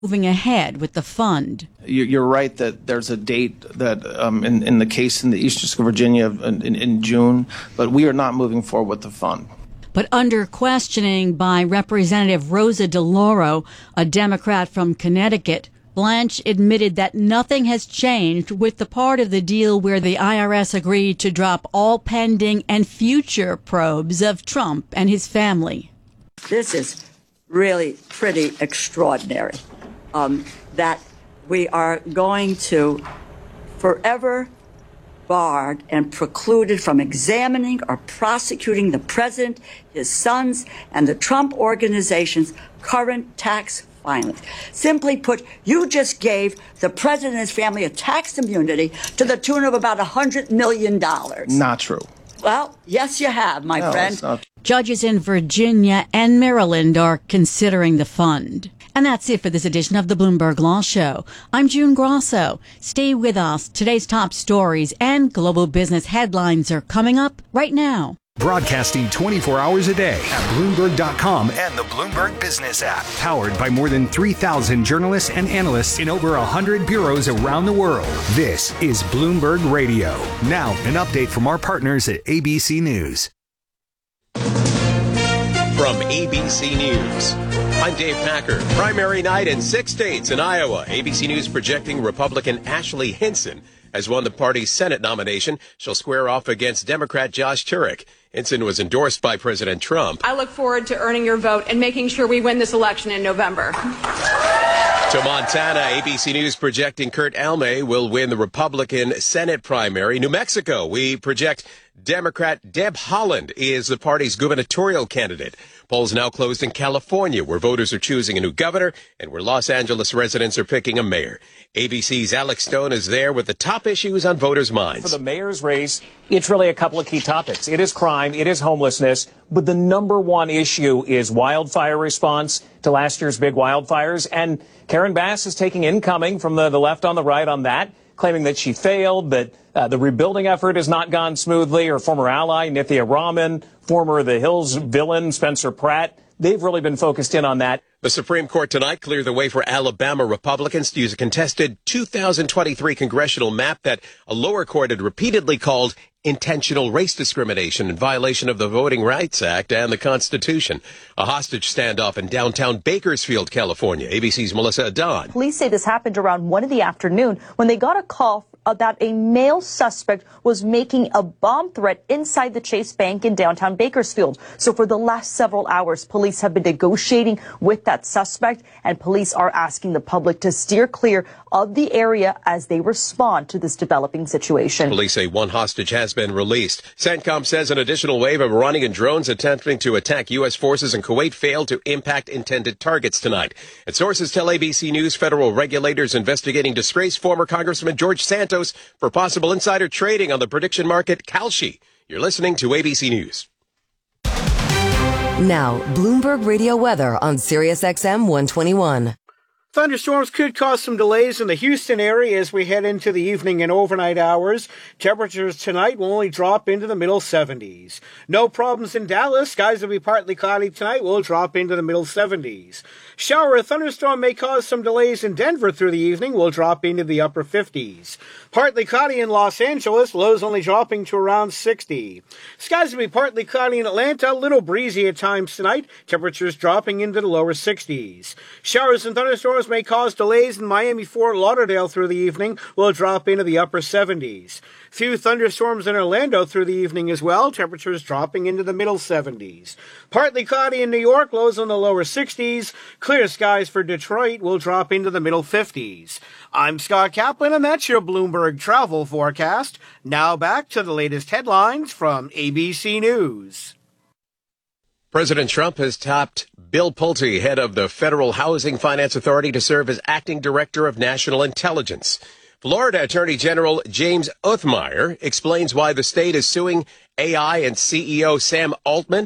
moving ahead with the fund. You're right that there's a date that in the case in the Eastern District of Virginia in June, but we are not moving forward with the fund. But under questioning by Representative Rosa DeLauro, a Democrat from Connecticut, Blanche admitted that nothing has changed with the part of the deal where the IRS agreed to drop all pending and future probes of Trump and his family. This is really pretty extraordinary, that we are going to forever barred and precluded from examining or prosecuting the president, his sons, and the Trump organization's current tax filings. Simply put, you just gave the president and his family a tax immunity to the tune of about $100 million. Not true. Well, yes, you have, my friend. It's not. Judges in Virginia and Maryland are considering the fund. And that's it for this edition of the Bloomberg Law Show. I'm June Grosso. Stay with us. Today's top stories and global business headlines are coming up right now. Broadcasting 24 hours a day at Bloomberg.com and the Bloomberg Business app. Powered by more than 3,000 journalists and analysts in over 100 bureaus around the world. This is Bloomberg Radio. Now, an update from our partners at ABC News. From ABC News, I'm Dave Packer. Primary night in 6 states in Iowa. ABC News projecting Republican Ashley Hinson has won the party's Senate nomination. She'll square off against Democrat Josh Turek. Hinson was endorsed by President Trump. I look forward to earning your vote and making sure we win this election in November. To Montana, ABC News projecting Kurt Almay will win the Republican Senate primary. New Mexico, we project Democrat Deb Haaland is the party's gubernatorial candidate. Polls now closed in California, where voters are choosing a new governor and where Los Angeles residents are picking a mayor. ABC's Alex Stone is there with the top issues on voters' minds. For the mayor's race, it's really a couple of key topics. It is crime, it is homelessness, but the number one issue is wildfire response to last year's big wildfires. And Karen Bass is taking incoming from the left on the right on that, claiming that she failed, that the rebuilding effort has not gone smoothly. Her former ally, Nithya Raman, former The Hills villain, Spencer Pratt, they've really been focused in on that. The Supreme Court tonight cleared the way for Alabama Republicans to use a contested 2023 congressional map that a lower court had repeatedly called intentional race discrimination in violation of the Voting Rights Act and the Constitution. A hostage standoff in downtown Bakersfield, California. ABC's Melissa Adon. Police say this happened around 1 p.m. when they got a call that a male suspect was making a bomb threat inside the Chase Bank in downtown Bakersfield. So for the last several hours, police have been negotiating with that suspect, and police are asking the public to steer clear of the area as they respond to this developing situation. Police say one hostage has been released. CENTCOM says an additional wave of Iranian drones attempting to attack U.S. forces in Kuwait failed to impact intended targets tonight. And sources tell ABC News federal regulators investigating disgraced former Congressman George Santos for possible insider trading on the prediction market Kalshi. You're listening to ABC News. Now, Bloomberg Radio weather on Sirius XM 121. Thunderstorms could cause some delays in the Houston area as we head into the evening and overnight hours. Temperatures tonight will only drop into the middle 70s. No problems in Dallas. Skies will be partly cloudy tonight. Will drop into the middle 70s. Shower or thunderstorm may cause some delays in Denver through the evening. Will drop into the upper 50s. Partly cloudy in Los Angeles. Lows only dropping to around 60. Skies will be partly cloudy in Atlanta. A little breezy at times tonight. Temperatures dropping into the lower 60s. Showers and thunderstorms may cause delays in Miami, Fort Lauderdale through the evening. Will drop into the upper 70s. Few thunderstorms in Orlando through the evening as well. Temperatures dropping into the middle 70s. Partly cloudy in New York. Lows in the lower 60s. Clear skies for Detroit. Will drop into the middle 50s. I'm Scott Kaplan, and that's your Bloomberg travel forecast. Now back to the latest headlines from ABC News. President Trump has tapped Bill Pulte, head of the Federal Housing Finance Authority, to serve as acting director of national intelligence. Florida Attorney General James Othmeyer explains why the state is suing AI and CEO Sam Altman.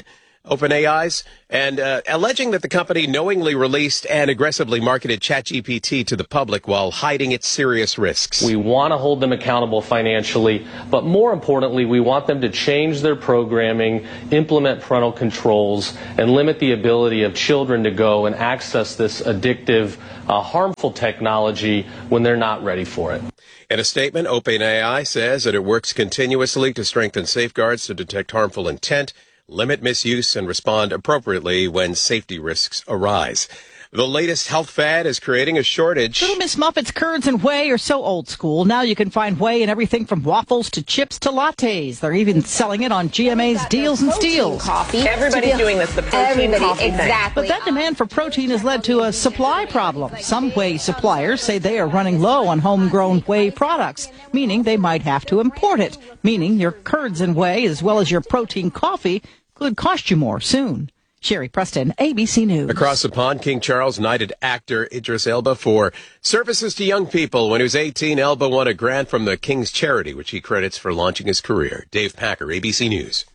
OpenAI's, and alleging that the company knowingly released and aggressively marketed ChatGPT to the public while hiding its serious risks. We want to hold them accountable financially, but more importantly, we want them to change their programming, implement parental controls, and limit the ability of children to go and access this addictive, harmful technology when they're not ready for it. In a statement, OpenAI says that it works continuously to strengthen safeguards to detect harmful intent, limit misuse, and respond appropriately when safety risks arise. The latest health fad is creating a shortage. Little Miss Muffet's curds and whey are so old school. Now you can find whey in everything from waffles to chips to lattes. They're even selling it on GMA's Deals and Steals. Coffee. Everybody's doing this, the protein coffee exactly. But that demand for protein has led to a supply problem. Some whey suppliers say they are running low on homegrown whey products, meaning they might have to import it, meaning your curds and whey as well as your protein coffee could cost you more soon. Sherry Preston, ABC News. Across the pond, King Charles knighted actor Idris Elba for services to young people. When he was 18, Elba won a grant from the King's Charity, which he credits for launching his career. Dave Packer, ABC News.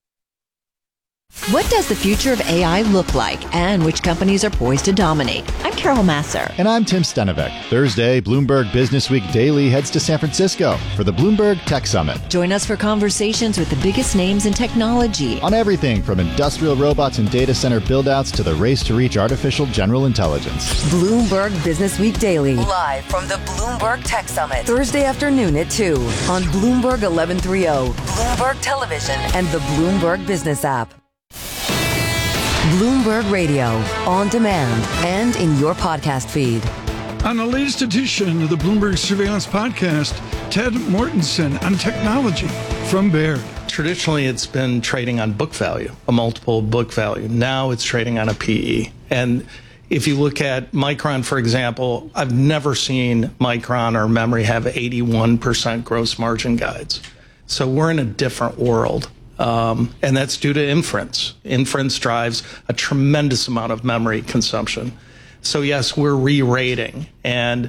What does the future of AI look like, and which companies are poised to dominate? I'm Carol Masser. And I'm Tim Stenevec. Thursday, Bloomberg Business Week Daily heads to San Francisco for the Bloomberg Tech Summit. Join us for conversations with the biggest names in technology. On everything from industrial robots and data center buildouts to the race to reach artificial general intelligence. Bloomberg Business Week Daily. Live from the Bloomberg Tech Summit. Thursday afternoon at 2 on Bloomberg 1130, Bloomberg Television, and the Bloomberg Business app. Bloomberg Radio, on demand and in your podcast feed. On the latest edition of the Bloomberg Surveillance Podcast, Ted Mortensen on technology from Baird. Traditionally, it's been trading on book value, a multiple book value. Now it's trading on a PE. And if you look at Micron, for example, I've never seen Micron or memory have 81% gross margin guides. So we're in a different world. And that's due to inference. Inference drives a tremendous amount of memory consumption. So yes, we're re-rating. And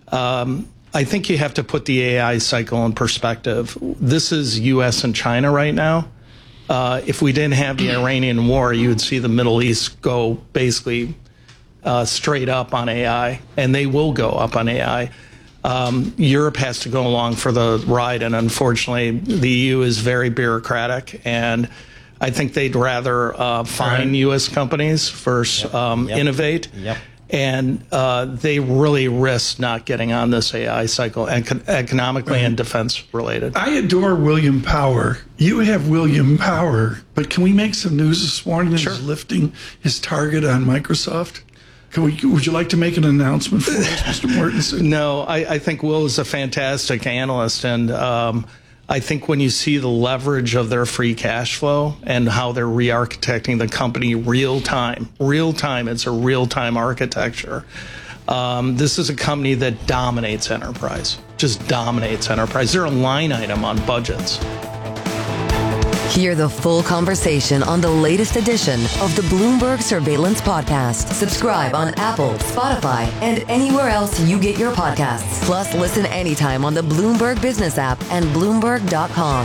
I think you have to put the AI cycle in perspective. This is U.S. and China right now. If we didn't have the Iranian war, you would see the Middle East go basically straight up on AI, and they will go up on AI. Europe has to go along for the ride, and unfortunately, the EU is very bureaucratic, and I think they'd rather fine U.S. companies versus innovate. Yep. And they really risk not getting on this AI cycle, economically and defense related. I adore William Power. You have William Power, but can we make some news this morning that he's lifting his target on Microsoft? Would you like to make an announcement for us, Mr. Mortensen? No, I think Will is a fantastic analyst, and I think when you see the leverage of their free cash flow and how they're re-architecting the company real time, it's a real-time architecture. This is a company that dominates enterprise, just dominates enterprise. They're a line item on budgets. Hear the full conversation on the latest edition of the Bloomberg Surveillance Podcast. Subscribe on Apple, Spotify, and anywhere else you get your podcasts. Plus, listen anytime on the Bloomberg Business app and Bloomberg.com.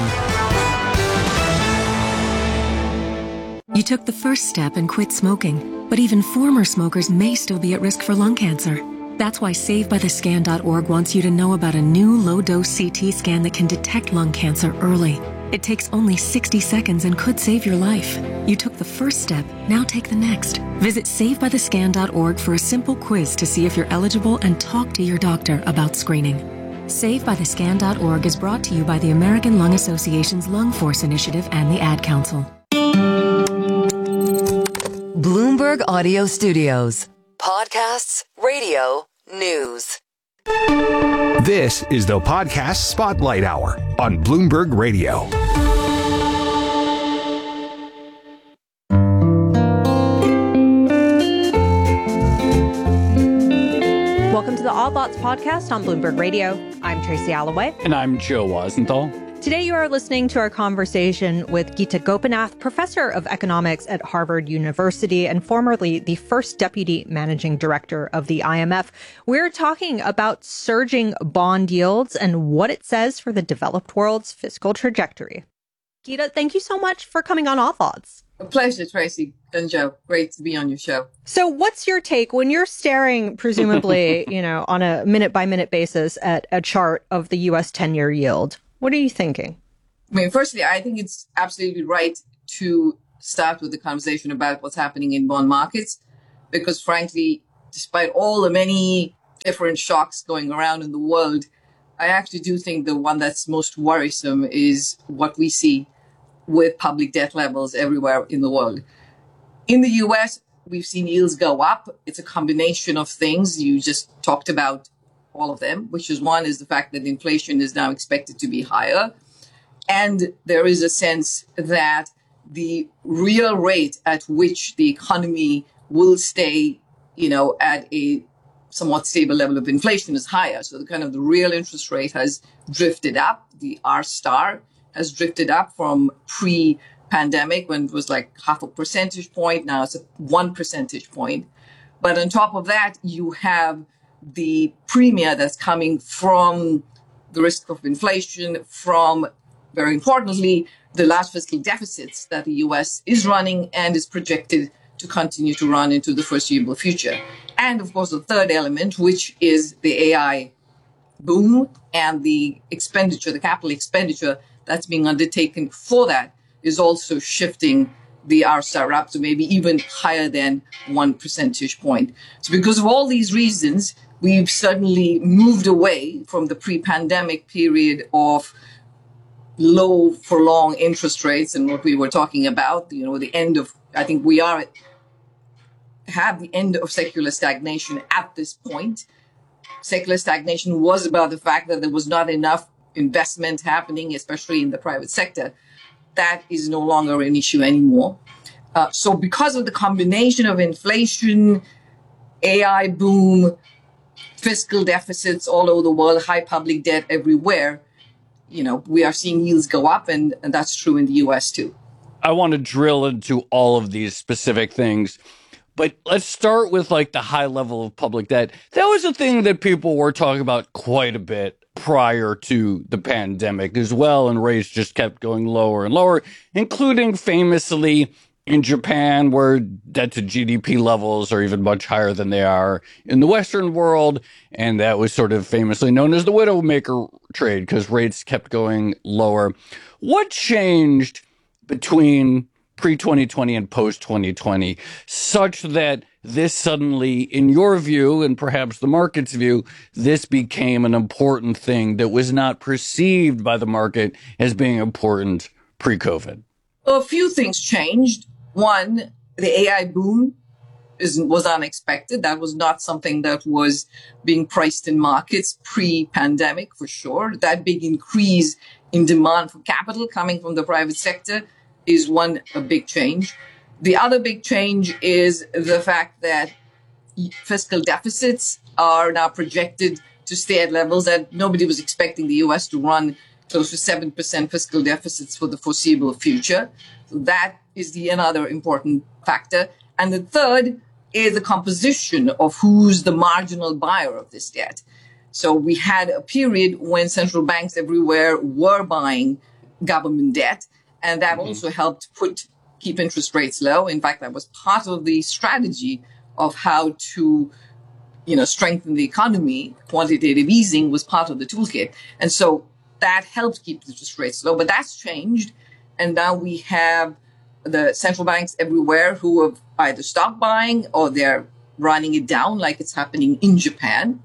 You took the first step and quit smoking, but even former smokers may still be at risk for lung cancer. That's why SaveByTheScan.org wants you to know about a new low-dose CT scan that can detect lung cancer early. It takes only 60 seconds and could save your life. You took the first step, now take the next. Visit SaveByTheScan.org for a simple quiz to see if you're eligible and talk to your doctor about screening. SaveByTheScan.org is brought to you by the American Lung Association's Lung Force Initiative and the Ad Council. Bloomberg Audio Studios. Podcasts, radio, news. This is the Podcast Spotlight Hour on Bloomberg Radio. Welcome to the Odd Lots podcast on Bloomberg Radio. I'm Tracy Alloway. And I'm Joe Wasenthal. Today you are listening to our conversation with Geeta Gopinath, professor of economics at Harvard University and formerly the first deputy managing director of the IMF. We're talking about surging bond yields and what it says for the developed world's fiscal trajectory. Geeta, thank you so much for coming on Odd Lots. A pleasure, Tracy and Joe. Great to be on your show. So what's your take when you're staring, presumably, on a minute-by-minute basis at a chart of the U.S. 10-year yield? What are you thinking? I mean, firstly, I think it's absolutely right to start with the conversation about what's happening in bond markets, because frankly, despite all the many different shocks going around in the world, I actually do think the one that's most worrisome is what we see with public debt levels everywhere in the world. In the US, we've seen yields go up. It's a combination of things. You just talked about all of them, which is one is the fact that inflation is now expected to be higher. And there is a sense that the real rate at which the economy will stay, at a somewhat stable level of inflation is higher. So the real interest rate has drifted up. The R star has drifted up from pre-pandemic when it was like 0.5 percentage point. Now it's 1 percentage point. But on top of that, you have the premium that's coming from the risk of inflation, from, very importantly, the large fiscal deficits that the U.S. is running and is projected to continue to run into the foreseeable future. And, of course, the third element, which is the AI boom and the expenditure, the capital expenditure that's being undertaken for that is also shifting the R star up to maybe even higher than 1 percentage point. So because of all these reasons, we've suddenly moved away from the pre-pandemic period of low for long interest rates and what we were talking about, the end of, I think we have the end of secular stagnation at this point. Secular stagnation was about the fact that there was not enough investment happening, especially in the private sector. That is no longer an issue anymore. So because of the combination of inflation, AI boom, fiscal deficits all over the world, high public debt everywhere, we are seeing yields go up, and that's true in the U.S. too. I want to drill into all of these specific things, but let's start with the high level of public debt. That was a thing that people were talking about quite a bit prior to the pandemic as well, and rates just kept going lower and lower, including famously in Japan, where debt to GDP levels are even much higher than they are in the Western world. And that was sort of famously known as the Widowmaker trade because rates kept going lower. What changed between pre-2020 and post-2020 such that this suddenly, in your view, and perhaps the market's view, this became an important thing that was not perceived by the market as being important pre-COVID? A few things changed. One, the AI boom was unexpected. That was not something that was being priced in markets pre-pandemic, for sure. That big increase in demand for capital coming from the private sector is a big change. The other big change is the fact that fiscal deficits are now projected to stay at levels that nobody was expecting the U.S. to run close to 7% fiscal deficits for the foreseeable future. So that is another important factor. And the third is the composition of who's the marginal buyer of this debt. So we had a period when central banks everywhere were buying government debt, and that also helped keep interest rates low. In fact, that was part of the strategy of how to, strengthen the economy. Quantitative easing was part of the toolkit. And so that helped keep interest rates low, but that's changed. And now we have the central banks everywhere who have either stopped buying or they're running it down like it's happening in Japan.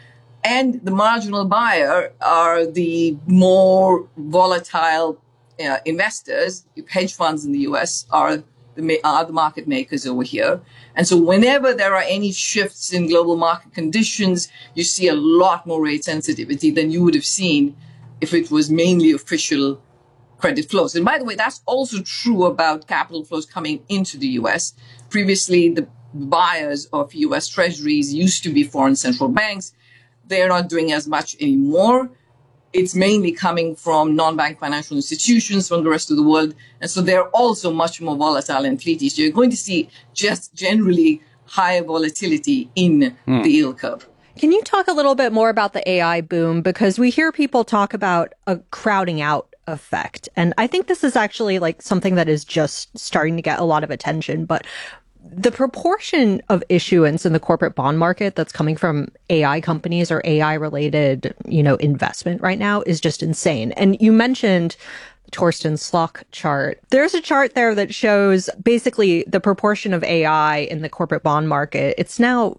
And the marginal buyer are the more volatile investors. Hedge funds in the U.S. are the market makers over here. And so whenever there are any shifts in global market conditions, you see a lot more rate sensitivity than you would have seen if it was mainly official credit flows. And by the way, that's also true about capital flows coming into the U.S. Previously, the buyers of U.S. treasuries used to be foreign central banks. They're not doing as much anymore. It's mainly coming from non-bank financial institutions from the rest of the world. And so they're also much more volatile and fleety. So you're going to see just generally higher volatility in the yield curve. Can you talk a little bit more about the AI boom? Because we hear people talk about a crowding out effect. And I think this is actually like something that is just starting to get a lot of attention, but the proportion of issuance in the corporate bond market that's coming from AI companies or AI related, investment right now is just insane. And you mentioned the Torsten Slok chart. There's a chart there that shows basically the proportion of AI in the corporate bond market. It's now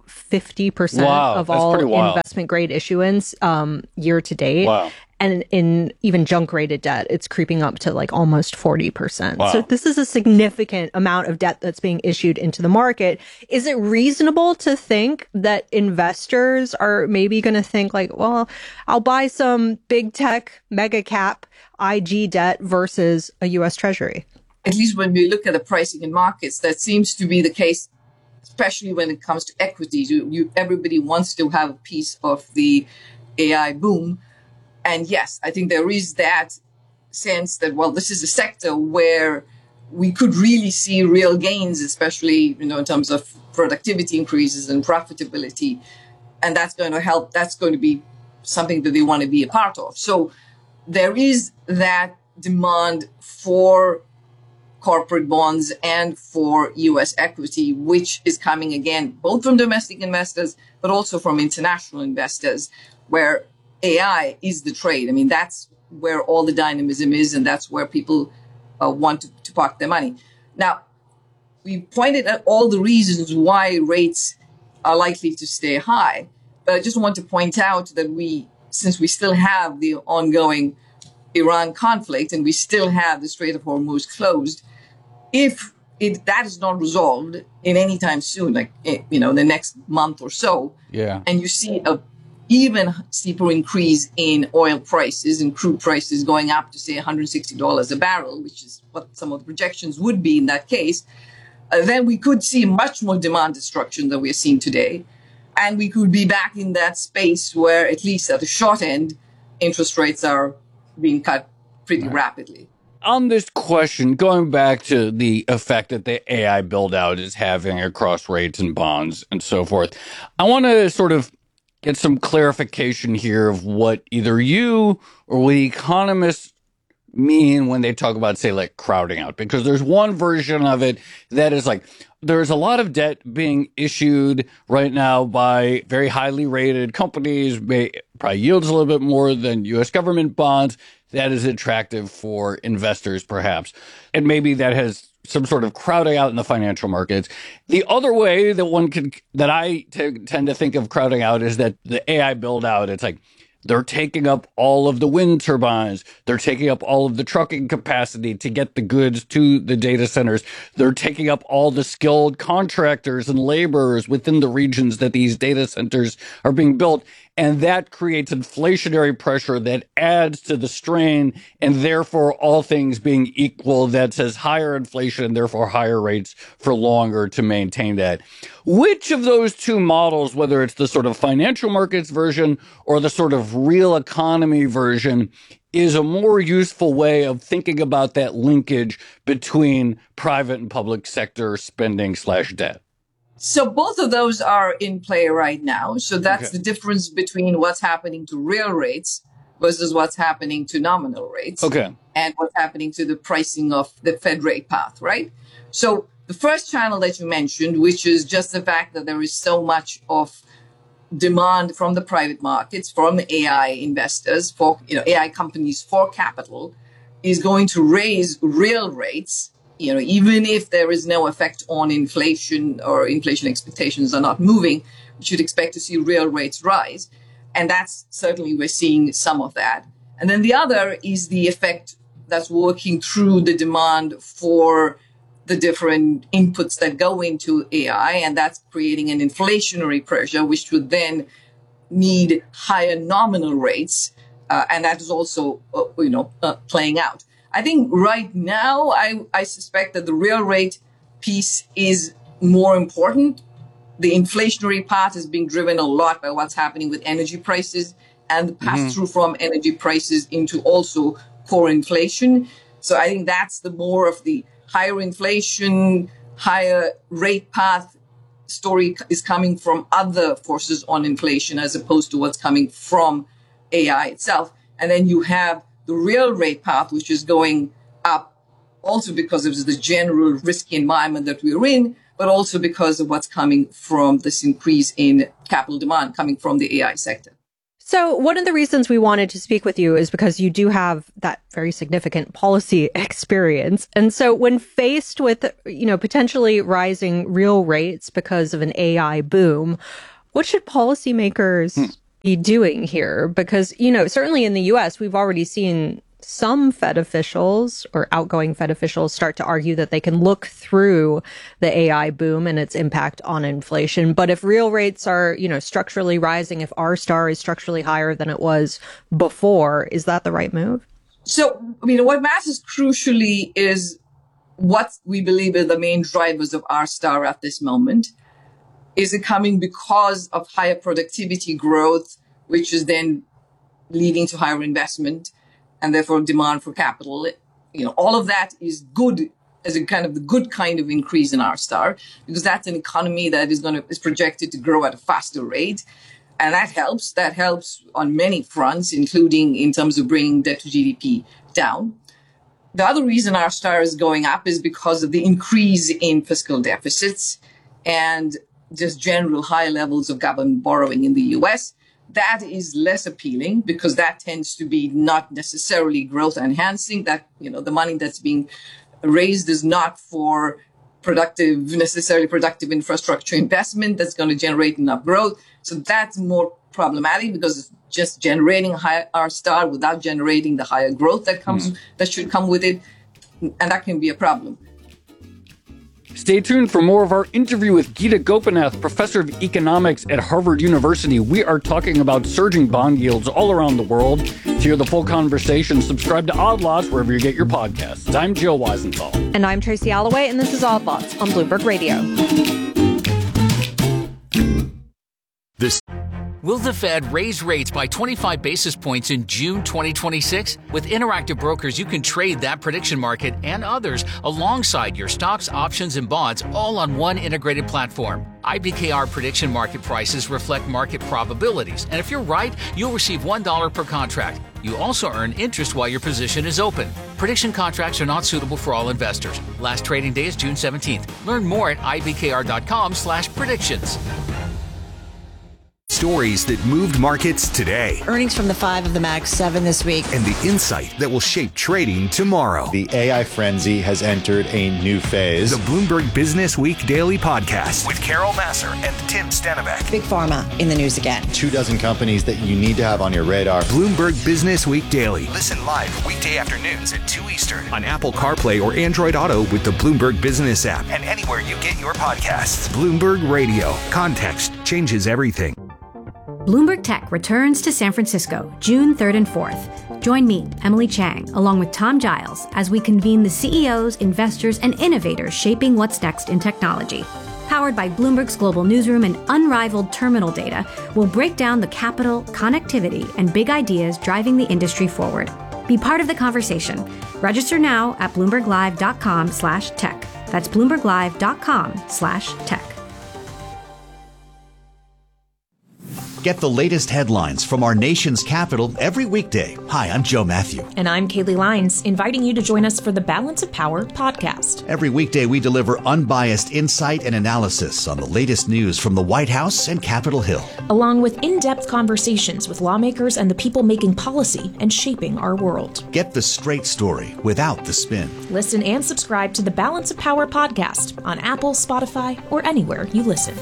50% of all investment grade issuance year to date. Wow. And in even junk rated debt, it's creeping up to like almost 40%. Wow. So this is a significant amount of debt that's being issued into the market. Is it reasonable to think that investors are maybe going to think like, well, I'll buy some big tech, mega cap IG debt versus a U.S. Treasury? At least when we look at the pricing in markets, that seems to be the case, especially when it comes to equities. Everybody wants to have a piece of the AI boom. And yes, I think there is that sense that, well, this is a sector where we could really see real gains, especially, in terms of productivity increases and profitability. And that's going to help. That's going to be something that they want to be a part of. So there is that demand for corporate bonds and for U.S. equity, which is coming again, both from domestic investors, but also from international investors, where AI is the trade. I mean, that's where all the dynamism is, and that's where people want to park their money. Now, we pointed at all the reasons why rates are likely to stay high, but I just want to point out that since we still have the ongoing Iran conflict and we still have the Strait of Hormuz closed, if that is not resolved in any time soon, like, the next month or so, and you see a even steeper increase in oil prices and crude prices going up to, say, $160 a barrel, which is what some of the projections would be in that case, then we could see much more demand destruction than we're seeing today. And we could be back in that space where, at least at the short end, interest rates are being cut pretty rapidly. On this question, going back to the effect that the AI build out is having across rates and bonds and so forth, I want to sort of get some clarification here of what either you or what economists mean when they talk about, say, like crowding out. Because there's one version of it that is like, there's a lot of debt being issued right now by very highly rated companies, probably yields a little bit more than U.S. government bonds. That is attractive for investors, perhaps. And maybe that has some sort of crowding out in the financial markets. The other way that I tend to think of crowding out is that the AI build out, it's like they're taking up all of the wind turbines. They're taking up all of the trucking capacity to get the goods to the data centers. They're taking up all the skilled contractors and laborers within the regions that these data centers are being built. And that creates inflationary pressure that adds to the strain. And therefore, all things being equal, that says higher inflation and therefore higher rates for longer to maintain that. Which of those two models, whether it's the sort of financial markets version or the sort of real economy version, is a more useful way of thinking about that linkage between private and public sector spending / debt? So both of those are in play right now. So that's the difference between what's happening to real rates versus what's happening to nominal rates. And what's happening to the pricing of the Fed rate path, right? So the first channel that you mentioned, which is just the fact that there is so much of demand from the private markets, from the AI investors, for AI companies for capital, is going to raise real rates. Even if there is no effect on inflation or inflation expectations are not moving, you should expect to see real rates rise. And that's certainly, we're seeing some of that. And then the other is the effect that's working through the demand for the different inputs that go into AI. And that's creating an inflationary pressure, which would then need higher nominal rates. And that is also, playing out. I think right now, I suspect that the real rate piece is more important. The inflationary part is being driven a lot by what's happening with energy prices and the pass-through from energy prices into also core inflation. So I think that's the more of the higher inflation, higher rate path story is coming from other forces on inflation as opposed to what's coming from AI itself. And then you have the real rate path, which is going up also because of the general risky environment that we're in, but also because of what's coming from this increase in capital demand coming from the AI sector. So one of the reasons we wanted to speak with you is because you do have that very significant policy experience. And so when faced with, potentially rising real rates because of an AI boom, what should policymakers be doing here? Because, certainly in the US, we've already seen some Fed officials or outgoing Fed officials start to argue that they can look through the AI boom and its impact on inflation. But if real rates are, structurally rising, if R-star is structurally higher than it was before, is that the right move? So, what matters crucially is what we believe are the main drivers of R-star at this moment. Is it coming because of higher productivity growth, which is then leading to higher investment and therefore demand for capital? All of that is good as a kind of the good kind of increase in R-star, because that's an economy that is projected to grow at a faster rate. And that helps. That helps on many fronts, including in terms of bringing debt to GDP down. The other reason R-star is going up is because of the increase in fiscal deficits and just general high levels of government borrowing in the US. That is less appealing because that tends to be not necessarily growth enhancing. That, the money that's being raised is not for necessarily productive infrastructure investment that's going to generate enough growth. So that's more problematic because it's just generating higher R-star without generating the higher growth that should come with it. And that can be a problem. Stay tuned for more of our interview with Geeta Gopinath, professor of economics at Harvard University. We are talking about surging bond yields all around the world. To hear the full conversation, subscribe to Odd Lots wherever you get your podcasts. I'm Jill Weisenthal. And I'm Tracy Alloway, and this is Odd Lots on Bloomberg Radio. Will the Fed raise rates by 25 basis points in June 2026? With Interactive Brokers, you can trade that prediction market and others alongside your stocks, options, and bonds all on one integrated platform. IBKR prediction market prices reflect market probabilities, and if you're right, you'll receive $1 per contract. You also earn interest while your position is open. Prediction contracts are not suitable for all investors. Last trading day is June 17th. Learn more at ibkr.com/predictions. Stories that moved markets today. Earnings from the 5 of the Mag 7 this week. And the insight that will shape trading tomorrow. The AI frenzy has entered a new phase. The Bloomberg Business Week Daily Podcast with Carol Massar and Tim Stenbeck. Big Pharma in the news again. 24 companies that you need to have on your radar. Bloomberg Business Week Daily. Listen live weekday afternoons at 2 Eastern on Apple CarPlay or Android Auto with the Bloomberg Business app and anywhere you get your podcasts. Bloomberg Radio. Context changes everything. Bloomberg Tech returns to San Francisco, June 3rd and 4th. Join me, Emily Chang, along with Tom Giles, as we convene the CEOs, investors, and innovators shaping what's next in technology. Powered by Bloomberg's global newsroom and unrivaled terminal data, we'll break down the capital, connectivity, and big ideas driving the industry forward. Be part of the conversation. Register now at BloombergLive.com/tech. That's BloombergLive.com/tech. Get the latest headlines from our nation's capital every weekday. Hi, I'm Joe Matthew. And I'm Kaylee Lines, inviting you to join us for the Balance of Power podcast. Every weekday, we deliver unbiased insight and analysis on the latest news from the White House and Capitol Hill, along with in-depth conversations with lawmakers and the people making policy and shaping our world. Get the straight story without the spin. Listen and subscribe to the Balance of Power podcast on Apple, Spotify, or anywhere you listen.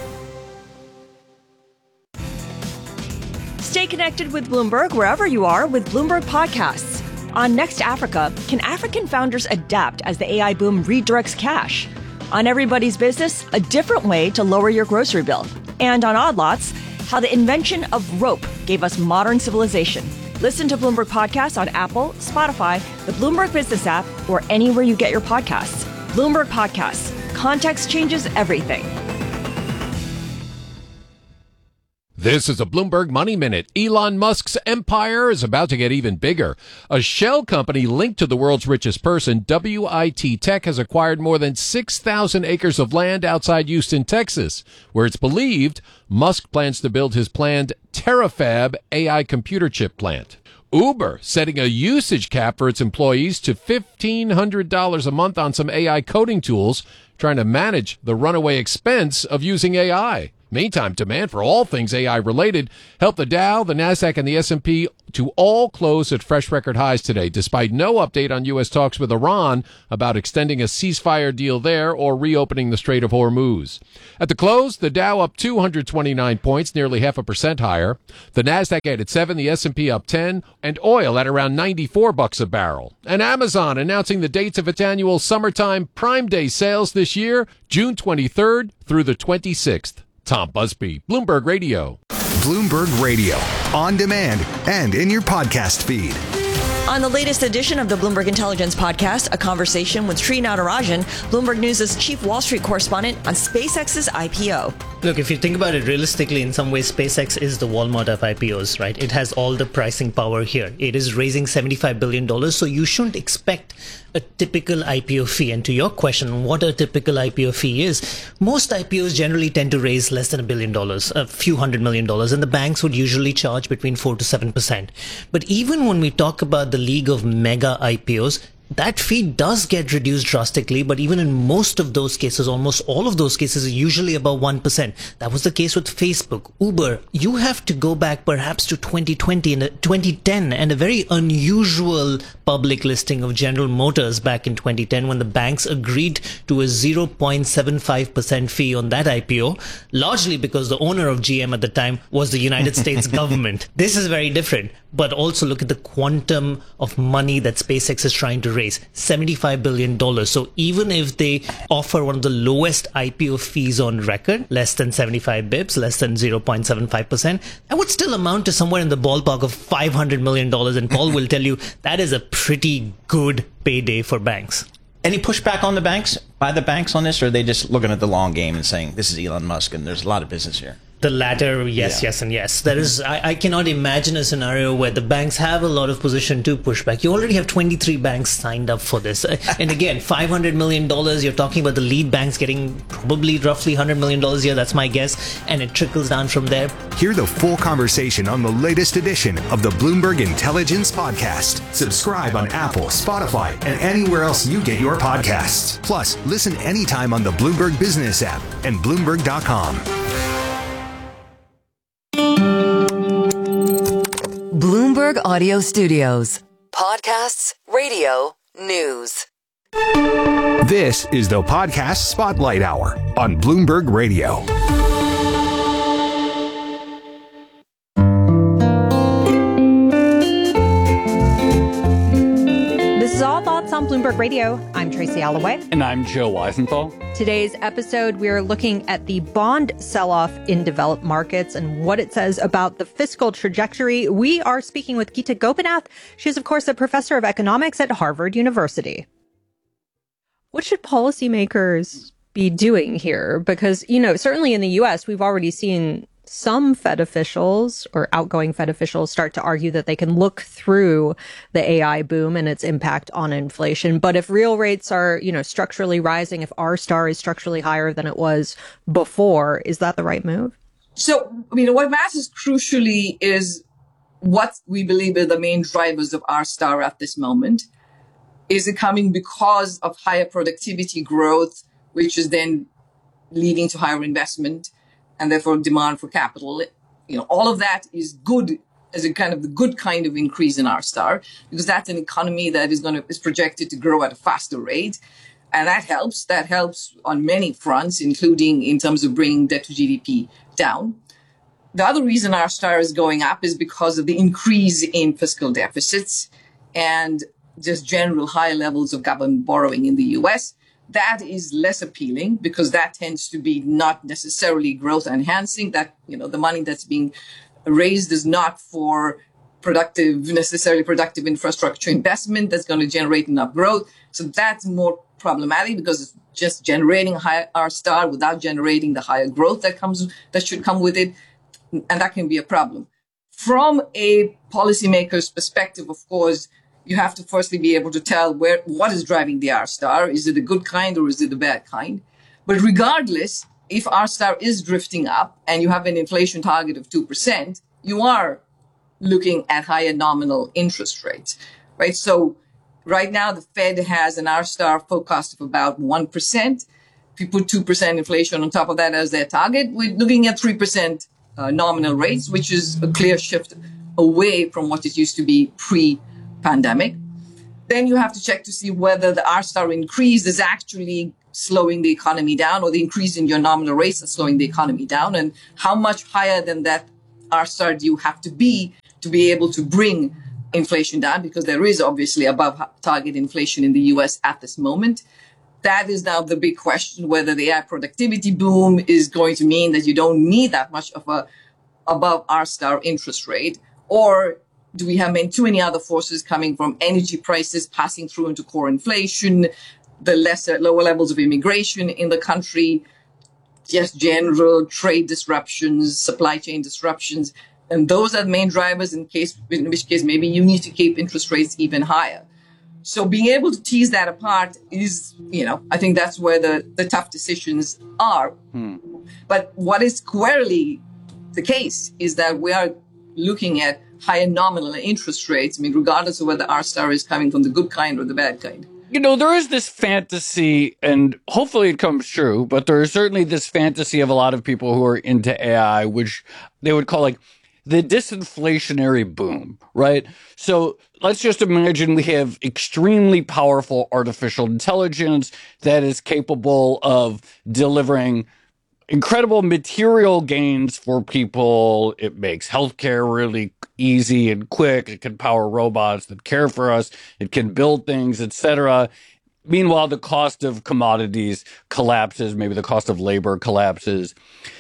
Stay connected with Bloomberg wherever you are with Bloomberg Podcasts. On Next Africa, can African founders adapt as the AI boom redirects cash? On Everybody's Business, a different way to lower your grocery bill. And on Odd Lots, how the invention of rope gave us modern civilization. Listen to Bloomberg Podcasts on Apple, Spotify, the Bloomberg Business app, or anywhere you get your podcasts. Bloomberg Podcasts. Context changes everything. This is a Bloomberg Money Minute. Elon Musk's empire is about to get even bigger. A shell company linked to the world's richest person, WIT Tech, has acquired more than 6,000 acres of land outside Houston, Texas, where it's believed Musk plans to build his planned Terafab AI computer chip plant. Uber setting a usage cap for its employees to $1,500 a month on some AI coding tools, trying to manage the runaway expense of using AI. Meantime, demand for all things AI-related helped the Dow, the Nasdaq, and the S&P to all close at fresh record highs today, despite no update on U.S. talks with Iran about extending a ceasefire deal there or reopening the Strait of Hormuz. At the close, the Dow up 229 points, nearly 0.5% higher. The Nasdaq added 7, the S&P up 10, and oil at around $94 a barrel. And Amazon announcing the dates of its annual summertime Prime Day sales this year, June 23rd through the 26th. Tom Busby, Bloomberg Radio. Bloomberg Radio, on demand and in your podcast feed. On the latest edition of the Bloomberg Intelligence Podcast, a conversation with Sri Natarajan, Bloomberg News' chief Wall Street correspondent, on SpaceX's IPO. Look, if you think about it realistically, in some ways, SpaceX is the Walmart of IPOs, right? It has all the pricing power here. It is raising $75 billion, so you shouldn't expect a typical IPO fee. And to your question, what a typical IPO fee is, most IPOs generally tend to raise less than $1 billion, a few $100 million, and the banks would usually charge between 4 to 7%. But even when we talk about the league of mega IPOs, that fee does get reduced drastically, but even in most of those cases, almost all of those cases, usually above 1%. That was the case with Facebook, Uber. You have to go back perhaps to 2020 and 2010 and a very unusual public listing of General Motors back in 2010 when the banks agreed to a 0.75% fee on that IPO, largely because the owner of GM at the time was the United States government. This is very different, but also look at the quantum of money that SpaceX is trying to raise, $75 billion. So even if they offer one of the lowest IPO fees on record, less than 75 bips, less than 0.75%, that would still amount to somewhere in the ballpark of $500 million. And Paul will tell you that is a pretty good payday for banks. Any pushback on the banks, by the banks on this, or are they just looking at the long game and saying, this is Elon Musk and there's a lot of business here? The latter, yes, yes, and yes. There is. I cannot imagine a scenario where the banks have a lot of position to push back. You already have 23 banks signed up for this. And again, $500 million, you're talking about the lead banks getting probably roughly $100 million a year. That's my guess. And it trickles down from there. Hear the full conversation on the latest edition of the Bloomberg Intelligence Podcast. Subscribe on Apple, Spotify, and anywhere else you get your podcasts. Plus, listen anytime on the Bloomberg Business app and Bloomberg.com. Bloomberg Audio Studios. Podcasts, radio, news. This is the Podcast Spotlight Hour on Bloomberg Radio. This is All Thoughts on Bloomberg Radio. I'm Tracy Alloway. And I'm Joe Weisenthal. Today's episode, we are looking at the bond sell-off in developed markets and what it says about the fiscal trajectory. We are speaking with Geeta Gopinath. She is, of course, a professor of economics at Harvard University. What should policymakers be doing here? Because, you know, certainly in the U.S., we've already seen some Fed officials or outgoing Fed officials start to argue that they can look through the AI boom and its impact on inflation. But if real rates are, you know, structurally rising, if R-star is structurally higher than it was before, is that the right move? So, I mean, what matters crucially is what we believe are the main drivers of R-star at this moment. Is it coming because of higher productivity growth, which is then leading to higher investment and therefore demand for capital? You know, all of that is good as a kind of the good kind of increase in R-star, because that's an economy that is projected to grow at a faster rate. And that helps. That helps on many fronts, including in terms of bringing debt to GDP down. The other reason R-star is going up is because of the increase in fiscal deficits and just general high levels of government borrowing in the U.S. That is less appealing because that tends to be not necessarily growth enhancing. That, you know, the money that's being raised is not for necessarily productive infrastructure investment that's going to generate enough growth. So that's more problematic because it's just generating a higher R-star without generating the higher growth that should come with it. And that can be a problem. From a policymaker's perspective, of course, you have to firstly be able to tell what is driving the R-star. Is it a good kind or is it a bad kind? But regardless, if R-star is drifting up and you have an inflation target of 2%, you are looking at higher nominal interest rates, right? So right now, the Fed has an R-star forecast of about 1%. If you put 2% inflation on top of that as their target, we're looking at 3% nominal rates, which is a clear shift away from what it used to be pre-pandemic. Then you have to check to see whether the R-star increase is actually slowing the economy down, or the increase in your nominal rates is slowing the economy down, and how much higher than that R-star do you have to be able to bring inflation down, because there is obviously above target inflation in the US at this moment. That is now the big question, whether the AI productivity boom is going to mean that you don't need that much of a above R-star interest rate, or do we have too many other forces coming from energy prices passing through into core inflation, the lower levels of immigration in the country, just general trade disruptions, supply chain disruptions. And those are the main drivers in which case maybe you need to keep interest rates even higher. So being able to tease that apart is, I think that's where the tough decisions are. But what is squarely the case is that we are looking at higher nominal interest rates, regardless of whether R-star is coming from the good kind or the bad kind. There is this fantasy, and hopefully it comes true, but there is certainly this fantasy of a lot of people who are into AI, which they would call the disinflationary boom, right? So let's just imagine we have extremely powerful artificial intelligence that is capable of delivering incredible material gains for people. It makes healthcare really easy and quick. It can power robots that care for us. It can build things, etc. Meanwhile, the cost of commodities collapses. Maybe the cost of labor collapses.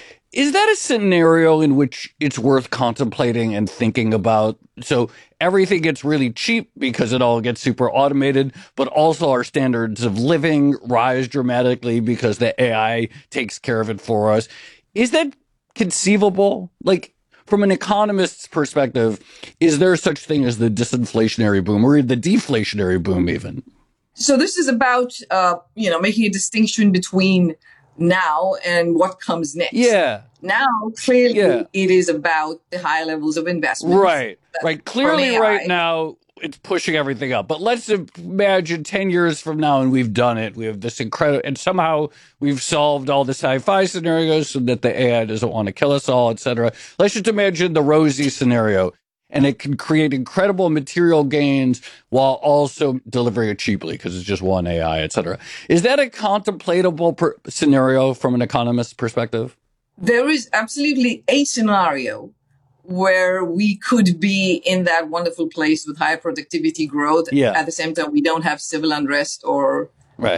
Is that a scenario in which it's worth contemplating and thinking about? So everything gets really cheap because it all gets super automated, but also our standards of living rise dramatically because the AI takes care of it for us. Is that conceivable? From an economist's perspective, is there such thing as the disinflationary boom or the deflationary boom even? So this is about, making a distinction between now and what comes next. Yeah. Now, clearly, it is about the high levels of investment. Right. Clearly, right now, it's pushing everything up. But let's imagine 10 years from now, and we've done it. We have this incredible, and somehow we've solved all the sci-fi scenarios so that the AI doesn't want to kill us all, etc. Let's just imagine the rosy scenario. And it can create incredible material gains while also delivering it cheaply because it's just one AI, et cetera. Is that a contemplatable scenario from an economist's perspective? There is absolutely a scenario where we could be in that wonderful place with higher productivity growth. Yeah. At the same time, we don't have civil unrest or,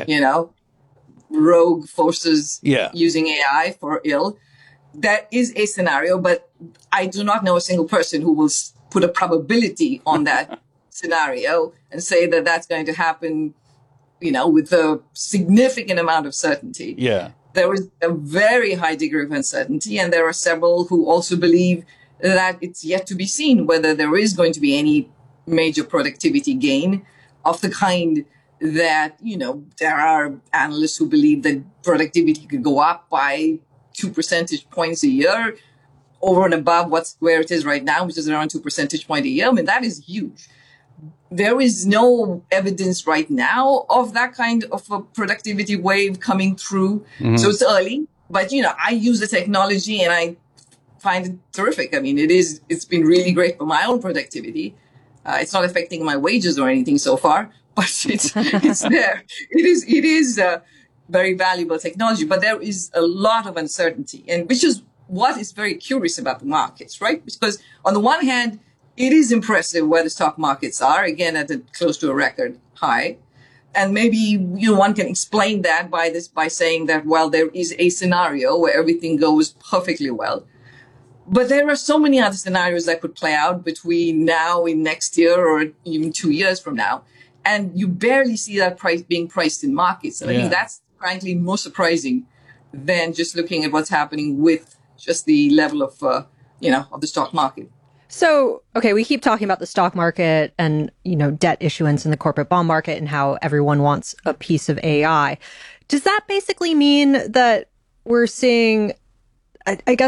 rogue forces using AI for ill. That is a scenario, but I do not know a single person who will put a probability on that scenario and say that that's going to happen, with a significant amount of certainty. Yeah. There is a very high degree of uncertainty, and there are several who also believe that it's yet to be seen whether there is going to be any major productivity gain of the kind that, there are analysts who believe that productivity could go up by 2 percentage points a year over and above where it is right now, which is around 2 percentage points a year. that is huge. There is no evidence right now of that kind of a productivity wave coming through. Mm-hmm. So it's early, but I use the technology and I find it terrific. It's been really great for my own productivity. It's not affecting my wages or anything so far, but it's there. It is very valuable technology, but there is a lot of uncertainty, and which is what is very curious about the markets, right? Because on the one hand, it is impressive where the stock markets are, again, close to a record high. And maybe, one can explain that by saying that, well, there is a scenario where everything goes perfectly well. But there are so many other scenarios that could play out between now and next year or even 2 years from now. And you barely see that price being priced in markets. And I think that's frankly more surprising than just looking at what's happening with just the level of, of the stock market. So, okay, we keep talking about the stock market and, debt issuance in the corporate bond market and how everyone wants a piece of AI. Does that basically mean that we're seeing, I guess,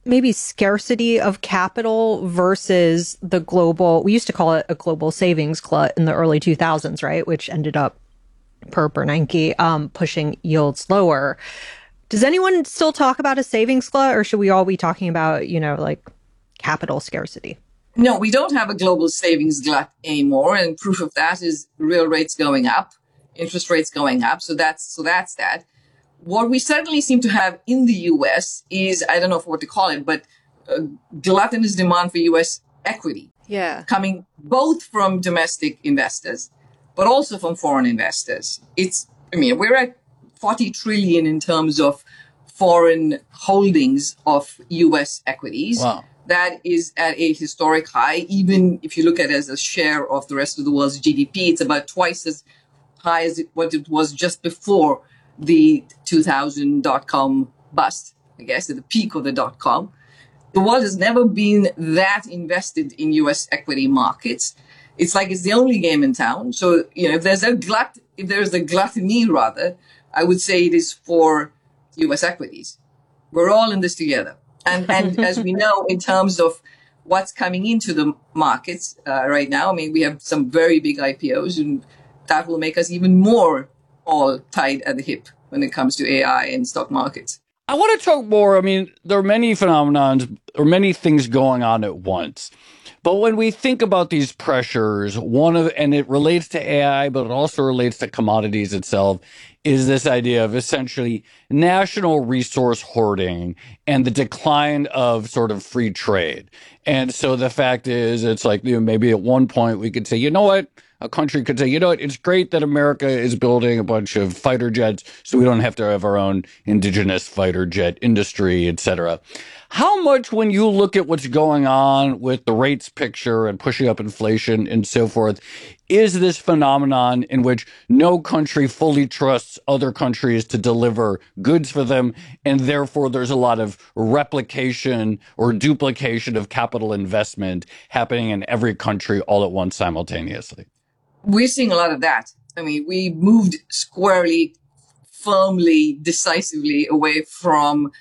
maybe scarcity of capital versus the global, we used to call it a global savings glut in the early 2000s, right? Which ended up, per Bernanke, pushing yields lower. Does anyone still talk about a savings glut, or should we all be talking about, like capital scarcity? No, we don't have a global savings glut anymore. And proof of that is real rates going up, interest rates going up. So that's that. What we certainly seem to have in the U.S. is, I don't know what to call it, but gluttonous demand for U.S. equity. Yeah. Coming both from domestic investors, but also from foreign investors. We're at 40 trillion in terms of foreign holdings of U.S. equities. Wow. That is at a historic high. Even if you look at it as a share of the rest of the world's GDP, it's about twice as high as what it was just before the 2000 dot-com bust, I guess, at the peak of the dot-com. The world has never been that invested in U.S. equity markets. It's like it's the only game in town. So, if there's a gluttony, rather, I would say it is for U.S. equities. We're all in this together. And as we know, in terms of what's coming into the markets right now, we have some very big IPOs, and that will make us even more all tied at the hip when it comes to AI and stock markets. I want to talk more. There are many phenomenons or many things going on at once. But when we think about these pressures, and it relates to AI, but it also relates to commodities itself, is this idea of essentially national resource hoarding and the decline of sort of free trade. And so the fact is, it's like, maybe at one point we could say, a country could say, it's great that America is building a bunch of fighter jets so we don't have to have our own indigenous fighter jet industry, et cetera. How much, when you look at what's going on with the rates picture and pushing up inflation and so forth, is this phenomenon in which no country fully trusts other countries to deliver goods for them, and therefore there's a lot of replication or duplication of capital investment happening in every country all at once simultaneously? We're seeing a lot of that. We moved squarely, firmly, decisively away from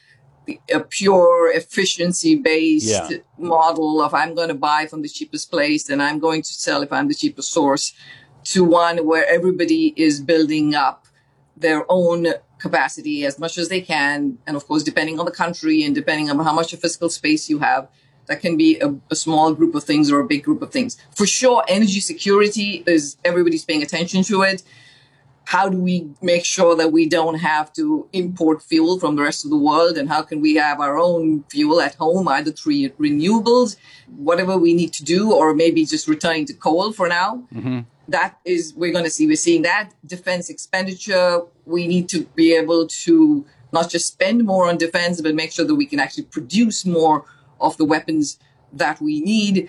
a pure efficiency-based model of I'm going to buy from the cheapest place and I'm going to sell if I'm the cheapest source, to one where everybody is building up their own capacity as much as they can. And of course, depending on the country and depending on how much of physical space you have, that can be a small group of things or a big group of things. For sure, energy security is, everybody's paying attention to it. How do we make sure that we don't have to import fuel from the rest of the world? And how can we have our own fuel at home, either through renewables, whatever we need to do, or maybe just returning to coal for now? Mm-hmm. That is, we're seeing that. Defense expenditure, we need to be able to not just spend more on defense, but make sure that we can actually produce more of the weapons that we need.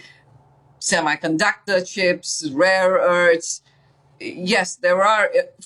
Semiconductor chips, rare earths. Yes, there are,